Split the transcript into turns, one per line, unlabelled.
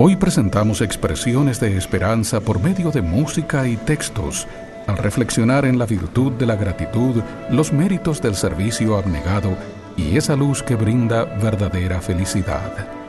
Hoy presentamos expresiones de esperanza por medio de música y textos, al reflexionar en la virtud de la gratitud, los méritos del servicio abnegado y esa luz que brinda verdadera felicidad.